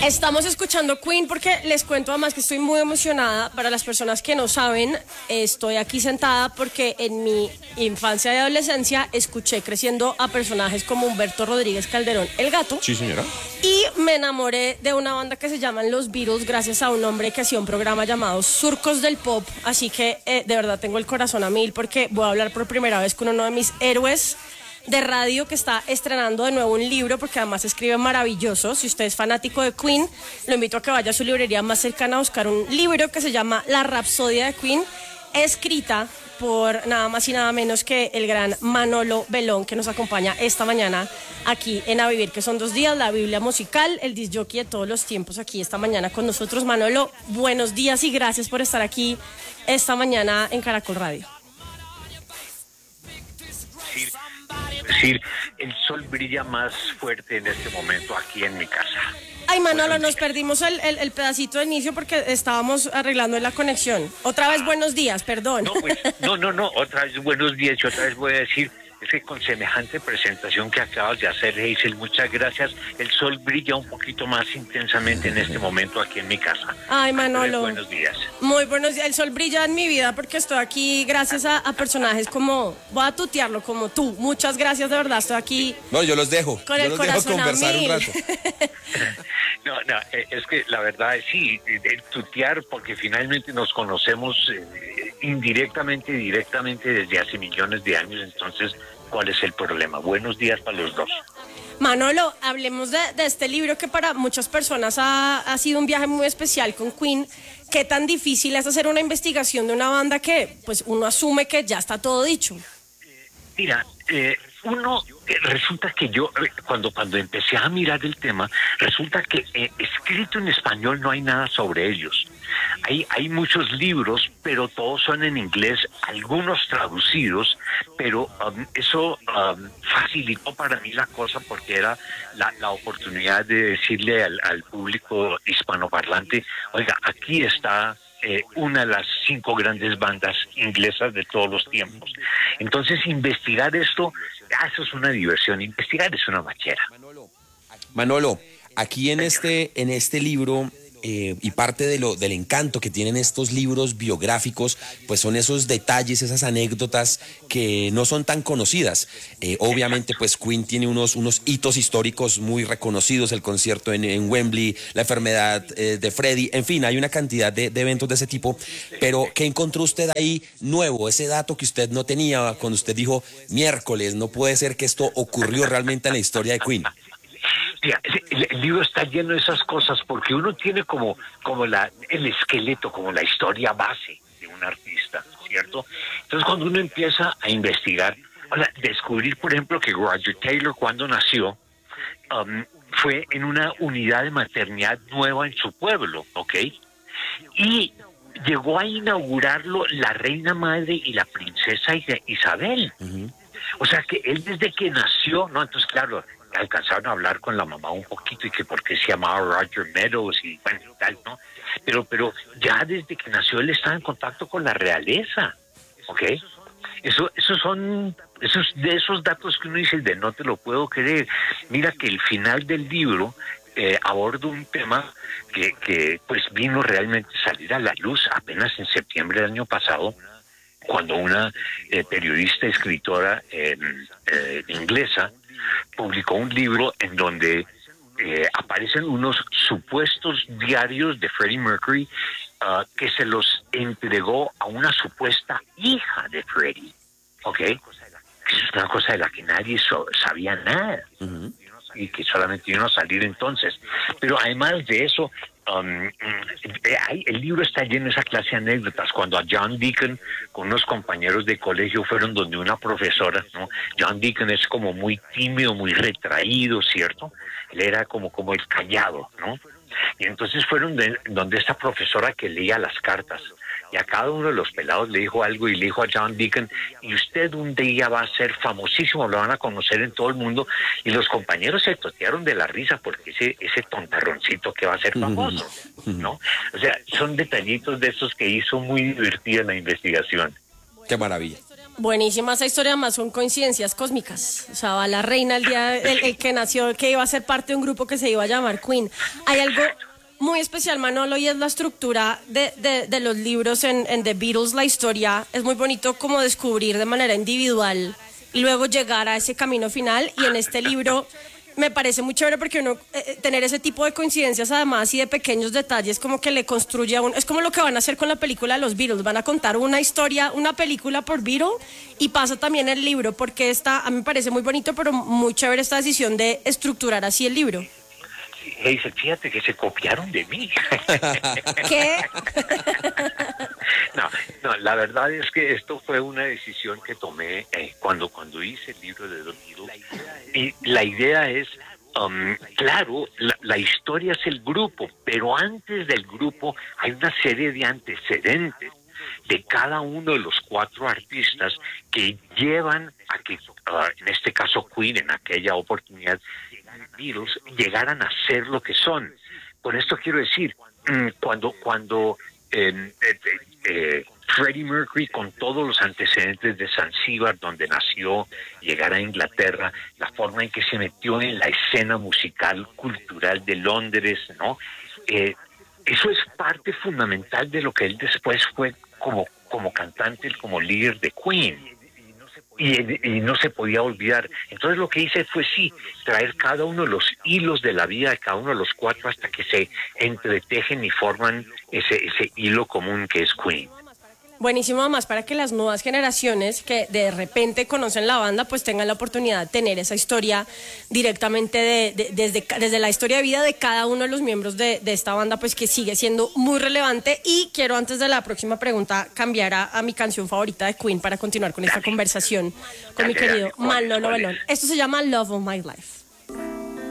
Estamos escuchando Queen porque les cuento además que estoy muy emocionada. Para las personas que no saben, estoy aquí sentada porque en mi infancia y adolescencia escuché creciendo a personajes como Humberto Rodríguez Calderón, el gato. Sí, señora. Y me enamoré de una banda que se llaman Los Beatles gracias a un hombre que hacía un programa llamado Surcos del Pop. Así que de verdad tengo el corazón a mil porque voy a hablar por primera vez con uno de mis héroes de radio que está estrenando de nuevo un libro porque además escribe maravilloso. Si usted es fanático de Queen, lo invito a que vaya a su librería más cercana a buscar un libro que se llama La Rapsodia de Queen, escrita por nada más y nada menos que el gran Manolo Belón, que nos acompaña esta mañana aquí en A Vivir, que son 2 días, la Biblia musical, el disc jockey de todos los tiempos aquí esta mañana con nosotros. Manolo, buenos días y gracias por estar aquí esta mañana en Caracol Radio. Es decir, el sol brilla más fuerte en este momento aquí en mi casa. Ay, Manolo, nos perdimos el pedacito de inicio porque estábamos arreglando la conexión. Otra vez buenos días, perdón. No, pues, no, otra vez buenos días y otra vez voy a decir, es que con semejante presentación que acabas de hacer, Hazel, muchas gracias. El sol brilla un poquito más intensamente en este momento aquí en mi casa. Ay, Manolo. Buenos días. Muy buenos días. El sol brilla en mi vida porque estoy aquí gracias a personajes como, voy a tutearlo, como tú. Muchas gracias, de verdad, estoy aquí. No, yo los dejo. Con yo el los dejo corazón conversar un rato. No, es que la verdad sí, tutear, porque finalmente nos conocemos indirectamente y directamente desde hace millones de años, entonces, ¿cuál es el problema? Buenos días para los dos. Manolo, hablemos de este libro que para muchas personas ha sido un viaje muy especial con Queen. ¿Qué tan difícil es hacer una investigación de una banda que pues uno asume que ya está todo dicho? Mira, resulta que yo, cuando empecé a mirar el tema, resulta que escrito en español no hay nada sobre ellos. Hay muchos libros, pero todos son en inglés, algunos traducidos, pero eso facilitó para mí la cosa porque era la oportunidad de decirle al público hispanoparlante, oiga, aquí está una de las 5 grandes bandas inglesas de todos los tiempos. Entonces, investigar esto, eso es una diversión. Investigar es una bachera. Manolo, aquí en este libro, y parte del encanto que tienen estos libros biográficos, pues son esos detalles, esas anécdotas que no son tan conocidas. Obviamente, pues Queen tiene unos hitos históricos muy reconocidos, el concierto en Wembley, la enfermedad de Freddie, en fin, hay una cantidad de eventos de ese tipo, pero ¿qué encontró usted ahí nuevo? Ese dato que usted no tenía cuando usted dijo, miércoles, no puede ser que esto ocurrió realmente en la historia de Queen. Mira, el libro está lleno de esas cosas porque uno tiene como el esqueleto, como la historia base de un artista, ¿cierto? Entonces cuando uno empieza a investigar, descubrir por ejemplo que Roger Taylor cuando nació fue en una unidad de maternidad nueva en su pueblo, ¿ok? Y llegó a inaugurarlo la reina madre y la princesa Isabel. Uh-huh. O sea que él desde que nació, ¿no? Entonces claro, alcanzaron a hablar con la mamá un poquito y que por qué se llamaba Roger Meadows y bueno, tal, ¿no? Pero ya desde que nació él estaba en contacto con la realeza, ¿ok? Esos son de esos datos que uno dice, de no te lo puedo creer. Mira que el final del libro aborda un tema que pues vino realmente a salir a la luz apenas en septiembre del año pasado, cuando una periodista, escritora inglesa, publicó un libro en donde aparecen unos supuestos diarios de Freddie Mercury que se los entregó a una supuesta hija de Freddie, ¿ok? Es una cosa de la que nadie sabía nada. Uh-huh. Y que solamente vino a salir entonces. Pero además de eso, el libro está lleno de esa clase de anécdotas. Cuando a John Deacon con unos compañeros de colegio fueron donde una profesora, ¿no? John Deacon es como muy tímido, muy retraído, ¿cierto? Él era como el callado, ¿no? Y entonces fueron donde esta profesora que leía las cartas, y a cada uno de los pelados le dijo algo, y le dijo a John Deacon, y usted un día va a ser famosísimo, lo van a conocer en todo el mundo. Y los compañeros se totearon de la risa porque ese tontarroncito que va a ser famoso, ¿no? O sea, son detallitos de esos que hizo muy divertida la investigación. Qué maravilla. Buenísima esa historia, más son coincidencias cósmicas. O sea, va la reina el día, el que nació, que iba a ser parte de un grupo que se iba a llamar Queen. Hay algo muy especial, Manolo, y es la estructura de los libros en The Beatles. La historia es muy bonito como descubrir de manera individual y luego llegar a ese camino final. Y en este libro me parece muy chévere porque uno tener ese tipo de coincidencias además y de pequeños detalles como que le construye a uno. Es como lo que van a hacer con la película de los Beatles. Van a contar una historia, una película por Beatle, y pasa también el libro, porque a mí me parece muy bonito, pero muy chévere esta decisión de estructurar así el libro. Dice, fíjate que se copiaron de mí. ¿Qué? No, la verdad es que esto fue una decisión que tomé cuando hice el libro de Don Beatles. Y la idea es, claro, la historia es el grupo, pero antes del grupo hay una serie de antecedentes de cada uno de los 4 artistas que llevan a que, en este caso Queen, en aquella oportunidad, Beatles, llegaran a ser lo que son. Con esto quiero decir, cuando Freddie Mercury, con todos los antecedentes de Zanzíbar, donde nació, llegar a Inglaterra, la forma en que se metió en la escena musical, cultural de Londres, ¿no? Eso es parte fundamental de lo que él después fue como cantante, como líder de Queen. Y no se podía olvidar. Entonces lo que hice fue traer cada uno de los hilos de la vida de cada uno de los 4 hasta que se entretejen y forman ese hilo común que es Queen. Buenísimo, además, para que las nuevas generaciones que de repente conocen la banda, pues tengan la oportunidad de tener esa historia directamente desde la historia de vida de cada uno de los miembros de esta banda, pues que sigue siendo muy relevante. Y quiero, antes de la próxima pregunta, cambiar a mi canción favorita de Queen para continuar con esta conversación con mi querido Manolo Belón. Esto se llama Love of My Life.